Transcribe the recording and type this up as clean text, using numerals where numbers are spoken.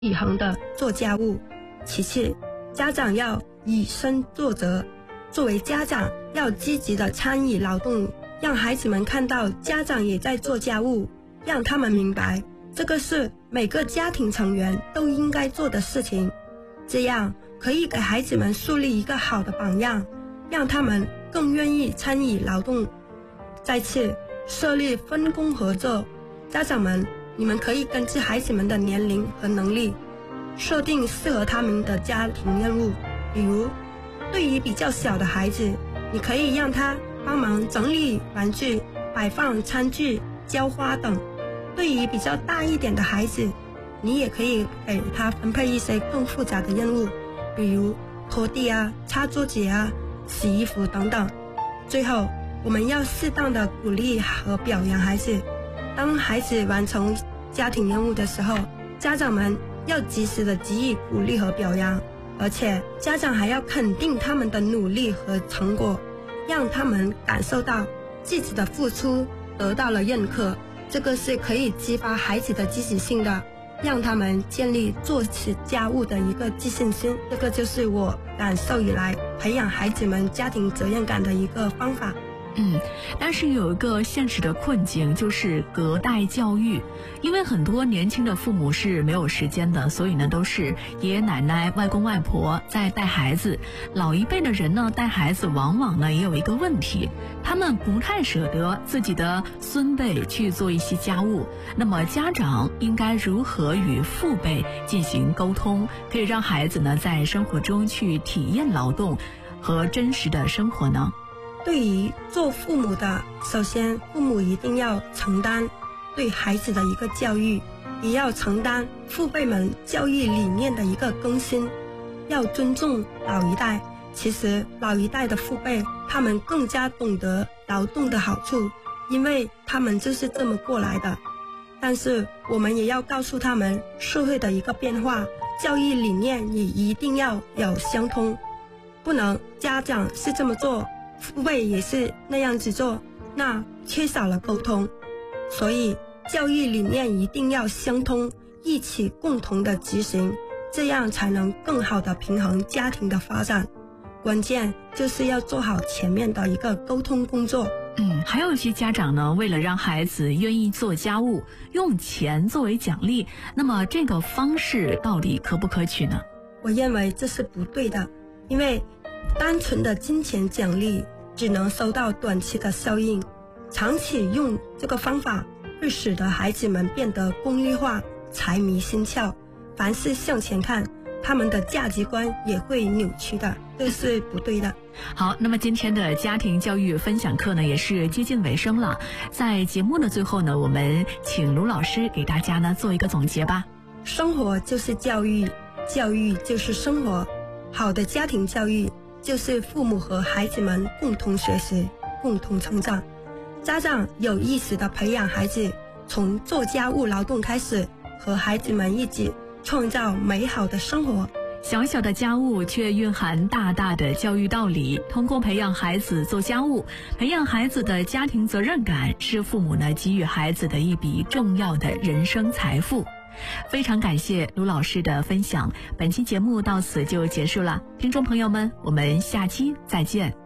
以恒的做家务。其次，家长要以身作则，作为家长要积极的参与劳动，让孩子们看到家长也在做家务，让他们明白这个是每个家庭成员都应该做的事情，这样可以给孩子们树立一个好的榜样，让他们更愿意参与劳动。再次，设立分工合作，家长们，你们可以根据孩子们的年龄和能力，设定适合他们的家庭任务。比如，对于比较小的孩子，你可以让他帮忙整理玩具、摆放餐具、浇花等；对于比较大一点的孩子，你也可以给他分配一些更复杂的任务，比如拖地啊、擦桌子啊、洗衣服等等。最后，我们要适当的鼓励和表扬孩子。当孩子完成家庭任务的时候，家长们要及时的给予鼓励和表扬，而且家长还要肯定他们的努力和成果，让他们感受到自己的付出得到了认可。这个是可以激发孩子的积极性的，让他们建立做起家务的一个自信心。这个就是我感受以来培养孩子们家庭责任感的一个方法。 但是有一个现实的困境，就是隔代教育。因为很多年轻的父母是没有时间的，所以呢都是爷爷奶奶、外公外婆在带孩子。老一辈的人呢带孩子往往呢也有一个问题，他们不太舍得自己的孙辈去做一些家务。那么家长应该如何与父辈进行沟通，可以让孩子呢在生活中去体验劳动和真实的生活呢？ 对于做父母的，首先父母一定要承担对孩子的一个教育，也要承担父辈们教育理念的一个更新，要尊重老一代。其实老一代的父辈，他们更加懂得劳动的好处，因为他们就是这么过来的。但是我们也要告诉他们社会的一个变化，教育理念也一定要有相通，不能家长是这么做，父辈也是那样子做，那缺少了沟通。所以教育理念一定要相通，一起共同的执行，这样才能更好的平衡家庭的发展。关键就是要做好前面的一个沟通工作。 还有一些家长呢，为了让孩子愿意做家务，用钱作为奖励，那么这个方式到底可不可取呢？ 我认为这是不对的，因为单纯的金钱奖励只能收到短期的效应，长期用这个方法会使得孩子们变得功利化、财迷心窍，凡事向前看，他们的价值观也会扭曲的，这是不对的。 好，那么今天的家庭教育分享课呢，也是接近尾声了。在节目的最后呢，我们请卢老师给大家呢做一个总结吧。 生活就是教育，教育就是生活。好的家庭教育就是父母和孩子们共同学习、共同成长。家长有意识地培养孩子，从做家务劳动开始，和孩子们一起创造美好的生活。 小小的家务却蕴含大大的教育道理，通过培养孩子做家务，培养孩子的家庭责任感，是父母呢给予孩子的一笔重要的人生财富。非常感谢卢老师的分享，本期节目到此就结束了，听众朋友们，我们下期再见。